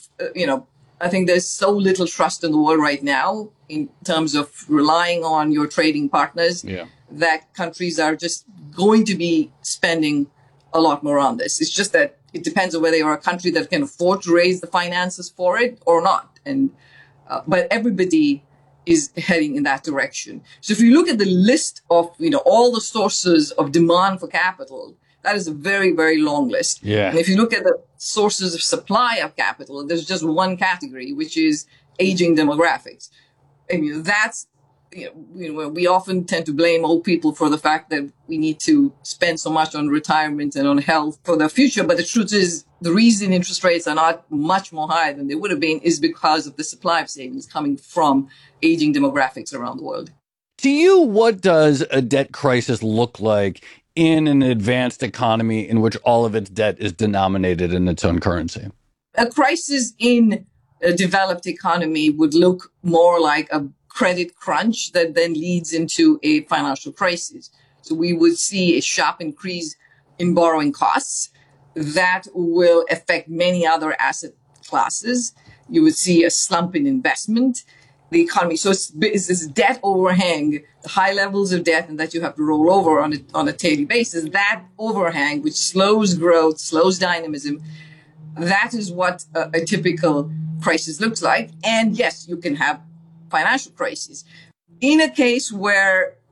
I think there's so little trust in the world right now in terms of relying on your trading partners that countries are just going to be spending a lot more on this. It's just that it depends on whether you're a country that can afford to raise the finances for it or not. And but everybody is heading in that direction. So if you look at the list of, all the sources of demand for capital, that is a very, very long list. Yeah. And if you look at the sources of supply of capital, there's just one category, which is aging demographics. And that's, we often tend to blame old people for the fact that we need to spend so much on retirement and on health for the future. But the truth is, the reason interest rates are not much more higher than they would have been is because of the supply of savings coming from aging demographics around the world. To you, what does a debt crisis look like in an advanced economy in which all of its debt is denominated in its own currency? A crisis in a developed economy would look more like a credit crunch that then leads into a financial crisis. So we would see a sharp increase in borrowing costs that will affect many other asset classes. You would see a slump in investment. The economy. So it's this debt overhang, the high levels of debt, and that you have to roll over on a daily basis. That overhang, which slows growth, slows dynamism, that is what a typical crisis looks like. And yes, you can have financial crisis. In a case where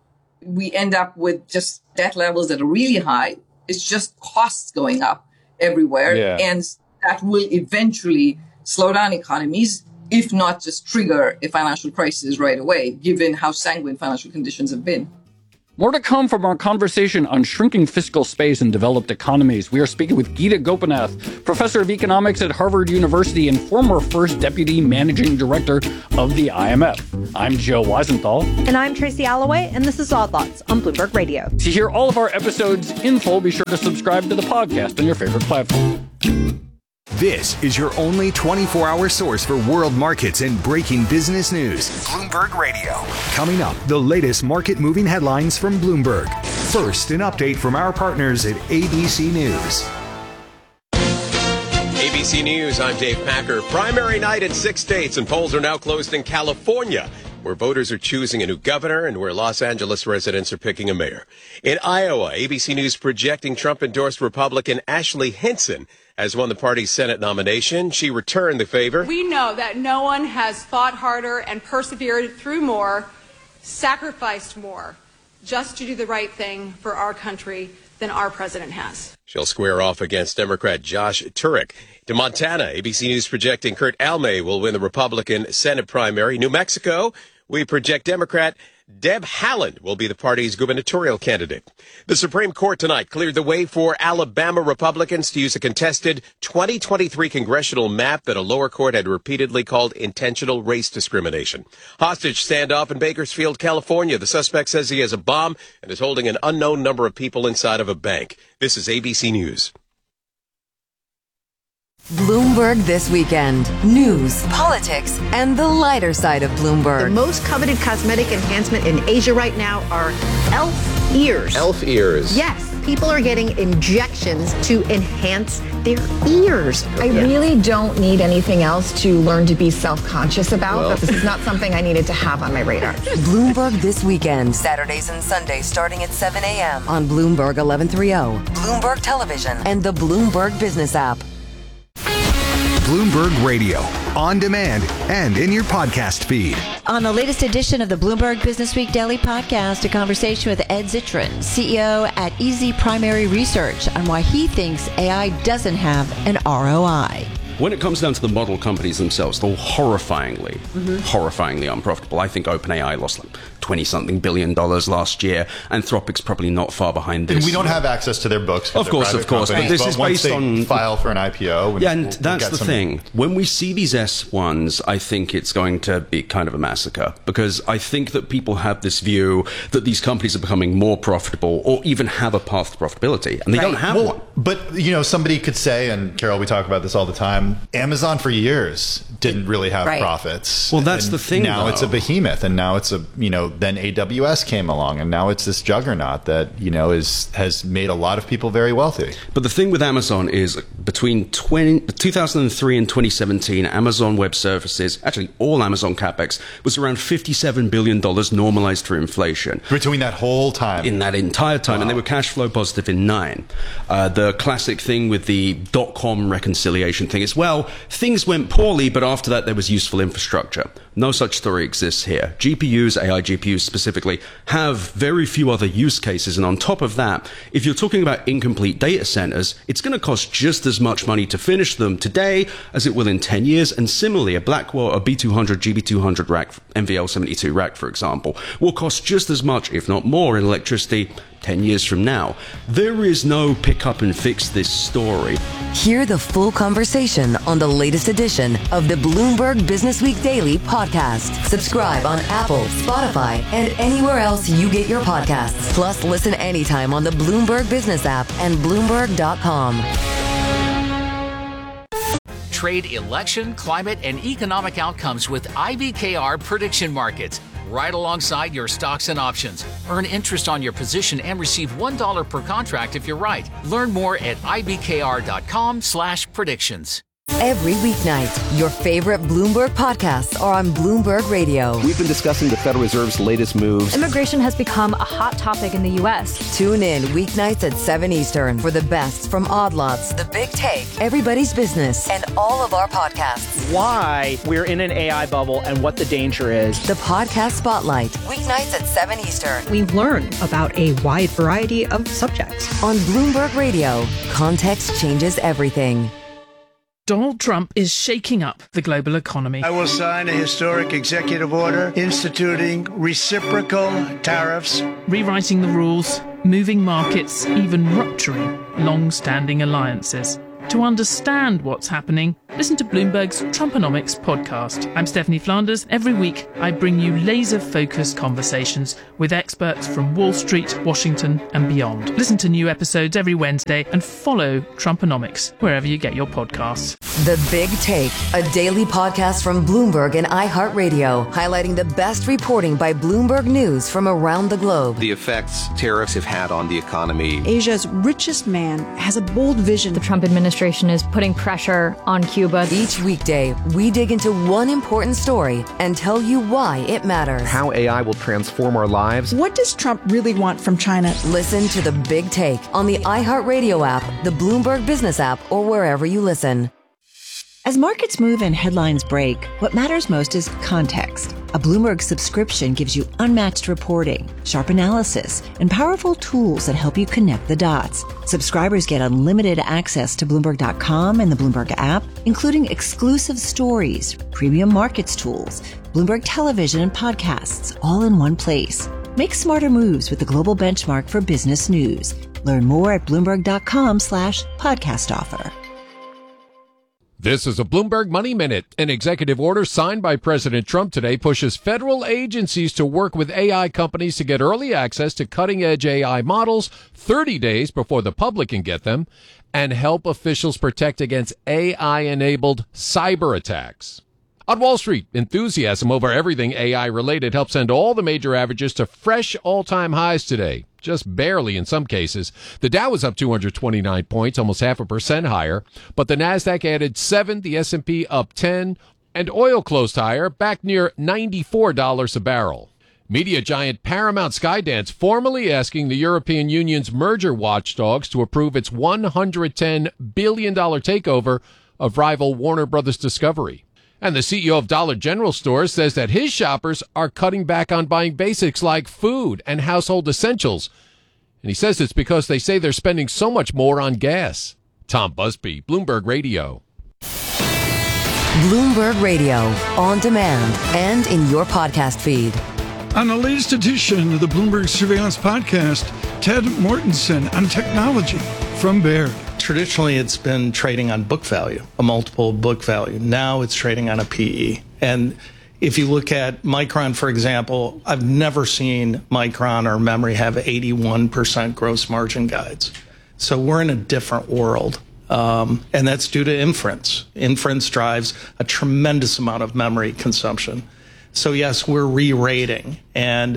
we end up with just debt levels that are really high. It's just costs going up everywhere. Yeah. And that will eventually slow down economies, if not just trigger a financial crisis right away, given how sanguine financial conditions have been. More to come from our conversation on shrinking fiscal space in developed economies. We are speaking with Geeta Gopinath, professor of economics at Harvard University and former first deputy managing director of the IMF. I'm Joe Weisenthal. And I'm Tracy Alloway, and this is Odd Lots on Bloomberg Radio. To hear all of our episodes in full, be sure to subscribe to the podcast on your favorite platform. This is your only 24-hour source for world markets and breaking business news. Bloomberg Radio. Coming up, the latest market-moving headlines from Bloomberg. First, an update from our partners at ABC News. ABC News, I'm Dave Packer. Primary night in 6 states, and polls are now closed in California, where voters are choosing a new governor and where Los Angeles residents are picking a mayor. In Iowa, ABC News projecting Trump-endorsed Republican Ashley Hinson has won the party's Senate nomination. She returned the favor. We know that no one has fought harder and persevered through more, sacrificed more, just to do the right thing for our country than our president has. She'll square off against Democrat Josh Turek. To Montana, ABC News projecting Kurt Almay will win the Republican Senate primary. New Mexico, we project Democrat Deb Haaland will be the party's gubernatorial candidate. The Supreme Court tonight cleared the way for Alabama Republicans to use a contested 2023 congressional map that a lower court had repeatedly called intentional race discrimination. Hostage standoff in Bakersfield, California. The suspect says he has a bomb and is holding an unknown number of people inside of a bank. This is ABC News. Bloomberg This Weekend. News, politics, and the lighter side of Bloomberg. The most coveted cosmetic enhancement in Asia right now are elf ears. Elf ears. Yes. People are getting injections to enhance their ears. I really don't need anything else to learn to be self-conscious about. But this is not something I needed to have on my radar. Bloomberg This Weekend. Saturdays and Sundays starting at 7 a.m. on Bloomberg 1130, Bloomberg Television, and the Bloomberg Business app. Bloomberg Radio, on demand and in your podcast feed. On the latest edition of the Bloomberg Business Week Daily Podcast, a conversation with Ed Zitron, CEO at Easy Primary Research, on why he thinks AI doesn't have an ROI. When it comes down to the model companies themselves, they're horrifyingly unprofitable. I think OpenAI lost like $20-something billion last year. Anthropic's probably not far behind this. And we don't have access to their books. Of course. But this is based on file for an IPO. Yeah, and that's the thing. When we see these S1s, I think it's going to be kind of a massacre, because I think that people have this view that these companies are becoming more profitable or even have a path to profitability, and they don't have one. But, you know, somebody could say, and Carol, we talk about this all the time, Amazon for years didn't really have profits. Well, that's the thing. Now it's a behemoth, and now it's a, then AWS came along, and now it's this juggernaut that, has made a lot of people very wealthy. But the thing with Amazon is between 2003 and 2017, Amazon Web Services, actually all Amazon CapEx, was around $57 billion normalized for inflation. Between that whole time? In that entire time. Wow. And they were cash flow positive in 9. The classic thing with the .com reconciliation thing is, well, things went poorly, but after that there was useful infrastructure. No such story exists here. GPUs, AI GPUs specifically, have very few other use cases. And on top of that, if you're talking about incomplete data centers, it's going to cost just as much money to finish them today as it will in 10 years. And similarly, a Blackwell, a B200, GB200 rack, NVL72 rack, for example, will cost just as much, if not more, in electricity 10 years from now. There is no pick up and fix this story. Hear the full conversation on the latest edition of the Bloomberg Business Week Daily Podcast. Subscribe on Apple, Spotify, and anywhere else you get your podcasts. Plus, listen anytime on the Bloomberg Business app and Bloomberg.com. Trade election, climate, and economic outcomes with IBKR Prediction Markets. Right alongside your stocks and options. Earn interest on your position and receive $1 per contract if you're right. Learn more at ibkr.com/predictions. every weeknight. Your favorite Bloomberg podcasts are on Bloomberg Radio. We've been discussing the Federal Reserve's latest moves. Immigration has become a hot topic in the U.S. Tune in weeknights at 7 Eastern for the best from Odd Lots, The Big Take, Everybody's Business, and all of our podcasts. Why we're in an AI bubble and what the danger is. The Podcast Spotlight, weeknights at 7 Eastern. We learn about a wide variety of subjects. On Bloomberg Radio, context changes everything. Donald Trump is shaking up the global economy. I will sign a historic executive order instituting reciprocal tariffs, rewriting the rules, moving markets, even rupturing long-standing alliances. To understand what's happening, listen to Bloomberg's Trumponomics podcast. I'm Stephanie Flanders. Every week, I bring you laser-focused conversations with experts from Wall Street, Washington, and beyond. Listen to new episodes every Wednesday and follow Trumponomics wherever you get your podcasts. The Big Take, a daily podcast from Bloomberg and iHeartRadio, highlighting the best reporting by Bloomberg News from around the globe. The effects tariffs have had on the economy. Asia's richest man has a bold vision. The Trump administration is putting pressure on Cuba. Each weekday, we dig into one important story and tell you why it matters. How AI will transform our lives. What does Trump really want from China? Listen to The Big Take on the iHeartRadio app, the Bloomberg Business app, or wherever you listen. As markets move and headlines break, what matters most is context. A Bloomberg subscription gives you unmatched reporting, sharp analysis, and powerful tools that help you connect the dots. Subscribers get unlimited access to Bloomberg.com and the Bloomberg app, including exclusive stories, premium markets tools, Bloomberg television and podcasts, all in one place. Make smarter moves with the global benchmark for business news. Learn more at Bloomberg.com/podcast offer. This is a Bloomberg Money Minute. An executive order signed by President Trump today pushes federal agencies to work with AI companies to get early access to cutting-edge AI models 30 days before the public can get them and help officials protect against AI-enabled cyber attacks. On Wall Street, enthusiasm over everything AI-related helped send all the major averages to fresh all-time highs today. Just barely in some cases. The Dow was up 229 points, almost 0.5% higher, but the Nasdaq added 7, the S&P up 10, and oil closed higher, back near $94 a barrel. Media giant Paramount Skydance formally asking the European Union's merger watchdogs to approve its $110 billion takeover of rival Warner Brothers Discovery. And the CEO of Dollar General Stores says that his shoppers are cutting back on buying basics like food and household essentials. And he says it's because they say they're spending so much more on gas. Tom Busby, Bloomberg Radio. Bloomberg Radio, on demand and in your podcast feed. On the latest edition of the Bloomberg Surveillance Podcast, Ted Mortensen on technology from Baird. Traditionally, it's been trading on book value, a multiple book value. Now it's trading on a PE. And if you look at Micron, for example, I've never seen Micron or memory have 81% gross margin guides. So we're in a different world. And that's due to inference. Inference drives a tremendous amount of memory consumption. So yes, we're re-rating. And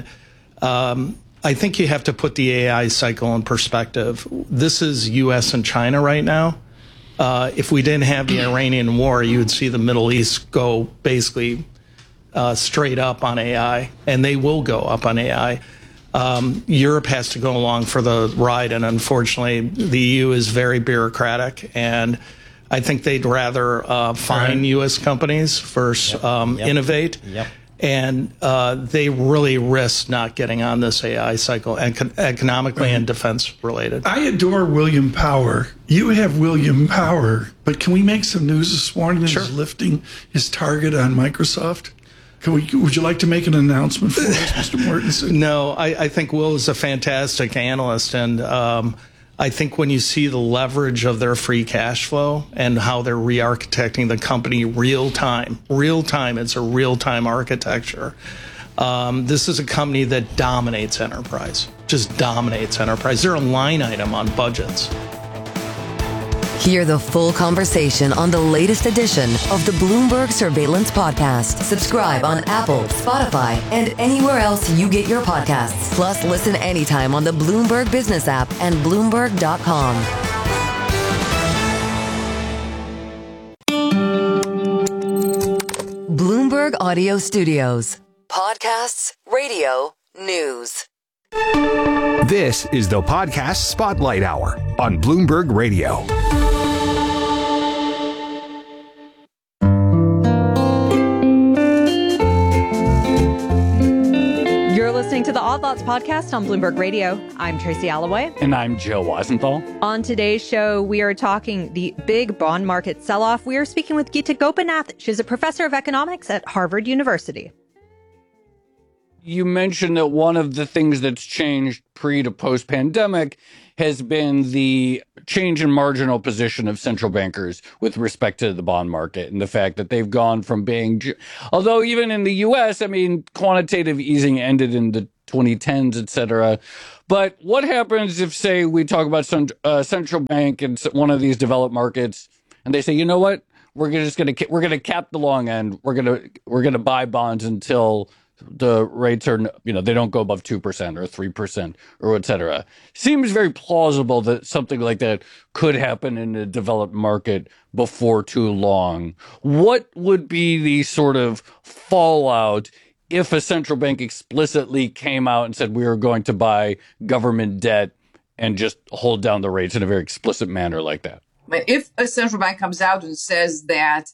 I think you have to put the AI cycle in perspective. This is U.S. and China right now. If we didn't have the Iranian war, you would see the Middle East go basically straight up on AI, and they will go up on AI. Europe has to go along for the ride, and unfortunately, the EU is very bureaucratic, and I think they'd rather fine U.S. companies versus innovate. Yep. And they really risk not getting on this AI cycle, economically and defense related. I adore William Power. You have William Power, but can we make some news this morning that he's lifting his target on Microsoft? Would you like to make an announcement for us, Mr. Mortensen? No, I think Will is a fantastic analyst, and I think when you see the leverage of their free cash flow and how they're re-architecting the company real time, it's a real-time architecture. This is a company that dominates enterprise, just dominates enterprise. They're a line item on budgets. Hear the full conversation on the latest edition of the Bloomberg Surveillance Podcast. Subscribe on Apple, Spotify, and anywhere else you get your podcasts. Plus, listen anytime on the Bloomberg Business app and Bloomberg.com. Bloomberg Audio Studios. Podcasts, radio, news. This is the Podcast Spotlight Hour on Bloomberg Radio. You're listening to the Odd Lots podcast on Bloomberg Radio. I'm Tracy Alloway. And I'm Joe Weisenthal. On today's show, we are talking the big bond market sell-off. We are speaking with Geeta Gopinath. She's a professor of economics at Harvard University. You mentioned that one of the things that's changed pre to post pandemic has been the change in marginal position of central bankers with respect to the bond market, and the fact that they've gone from being, although even in the US, I mean, quantitative easing ended in the 2010s, et cetera. But what happens if, say, we talk about some central bank in one of these developed markets, and they say, you know what, we're going to cap the long end. We're going to buy bonds until the rates are, they don't go above 2% or 3% or et cetera. Seems very plausible that something like that could happen in a developed market before too long. What would be the sort of fallout if a central bank explicitly came out and said we are going to buy government debt and just hold down the rates in a very explicit manner like that? If a central bank comes out and says that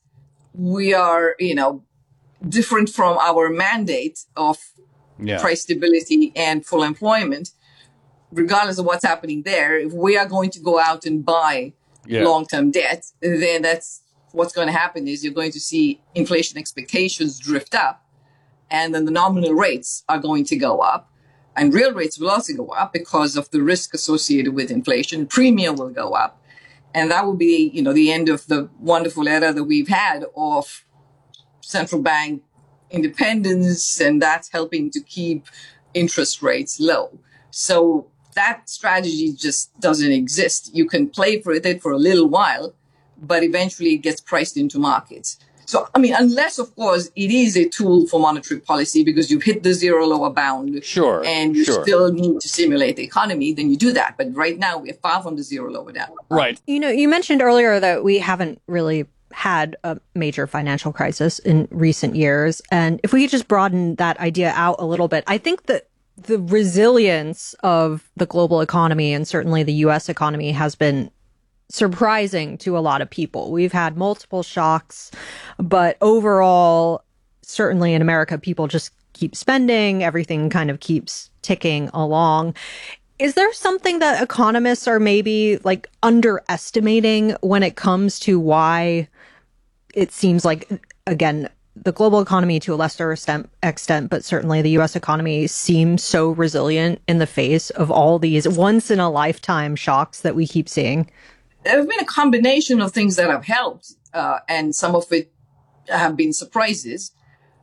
we are, different from our mandate of price stability and full employment, regardless of what's happening there, if we are going to go out and buy long-term debt, then that's what's going to happen is you're going to see inflation expectations drift up, and then the nominal rates are going to go up, and real rates will also go up because of the risk associated with inflation. Premium will go up, and that will be, the end of the wonderful era that we've had of central bank independence, and that's helping to keep interest rates low. So that strategy just doesn't exist. You can play with it for a little while, but eventually it gets priced into markets. So, unless, of course, it is a tool for monetary policy because you've hit the zero lower bound and you still need to stimulate the economy, then you do that. But right now, we're far from the zero lower down. Right. You mentioned earlier that we haven't really had a major financial crisis in recent years. And if we could just broaden that idea out a little bit, I think that the resilience of the global economy and certainly the U.S. economy has been surprising to a lot of people. We've had multiple shocks, but overall, certainly in America, people just keep spending. Everything kind of keeps ticking along. Is there something that economists are maybe underestimating when it comes to why it seems like, again, the global economy to a lesser extent, but certainly the U.S. economy seems so resilient in the face of all these once-in-a-lifetime shocks that we keep seeing? There have been a combination of things that have helped, and some of it have been surprises.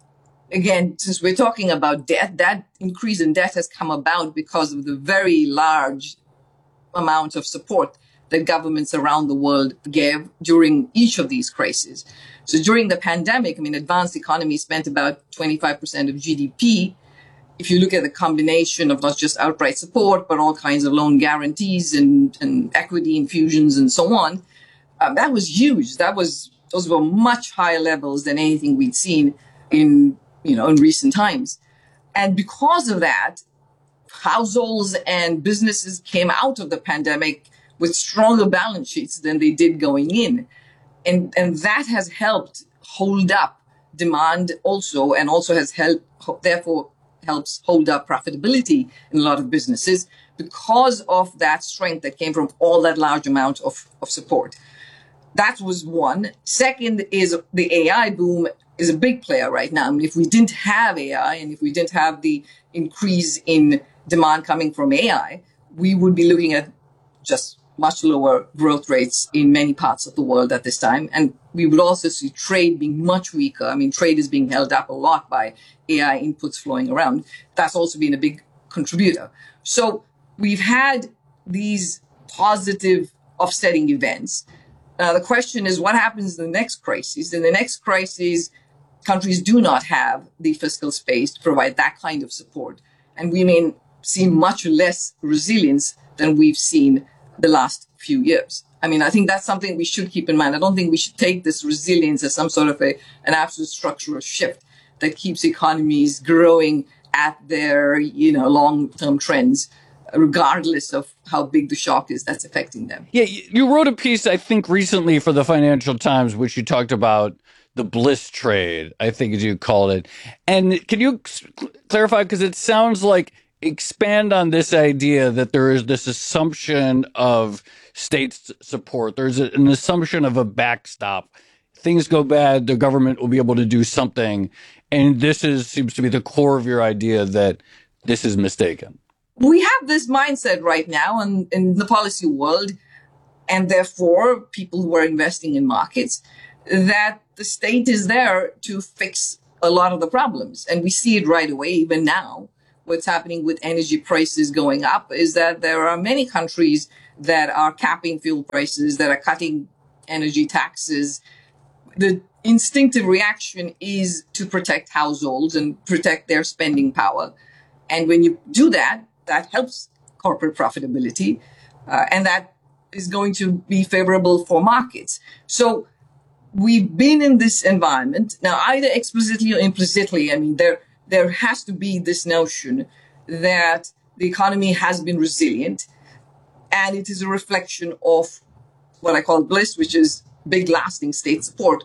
Again, since we're talking about debt, that increase in debt has come about because of the very large amount of support that governments around the world gave during each of these crises. So during the pandemic, advanced economies spent about 25% of GDP. If you look at the combination of not just outright support, but all kinds of loan guarantees and equity infusions and so on, that was huge. Those were much higher levels than anything we'd seen in recent times. And because of that, households and businesses came out of the pandemic with stronger balance sheets than they did going in. And that has helped hold up demand also, and also has helps hold up profitability in a lot of businesses because of that strength that came from all that large amount of support. That was one. Second is the AI boom is a big player right now. If we didn't have AI and if we didn't have the increase in demand coming from AI, we would be looking at just much lower growth rates in many parts of the world at this time. And we would also see trade being much weaker. Trade is being held up a lot by AI inputs flowing around. That's also been a big contributor. So we've had these positive offsetting events. Now, the question is, what happens in the next crisis? In the next crisis, countries do not have the fiscal space to provide that kind of support. And we may see much less resilience than we've seen the last few years. I mean, I think that's something we should keep in mind. I don't think we should take this resilience as some sort of an absolute structural shift that keeps economies growing at their, long-term trends, regardless of how big the shock is that's affecting them. Yeah, you wrote a piece, I think, recently for the Financial Times, which you talked about the bliss trade, I think as you called it. And can you clarify, because it sounds like, expand on this idea that there is this assumption of state support. There's an assumption of a backstop. Things go bad, the government will be able to do something. And this seems to be the core of your idea that this is mistaken. We have this mindset right now in the policy world, and therefore people who are investing in markets, that the state is there to fix a lot of the problems. And we see it right away, even now. What's happening with energy prices going up is that there are many countries that are capping fuel prices, that are cutting energy taxes. The instinctive reaction is to protect households and protect their spending power. And when you do that, that helps corporate profitability, and that is going to be favorable for markets. So we've been in this environment now, either explicitly or implicitly. I mean, there has to be this notion that the economy has been resilient, and it is a reflection of what I call bliss, which is big lasting state support.